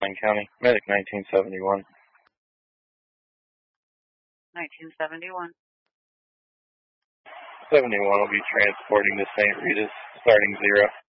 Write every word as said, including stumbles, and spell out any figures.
Pine County, medic nineteen seventy-one. nineteen seventy-one. seventy-one will be transporting to Saint Rita's, starting zero.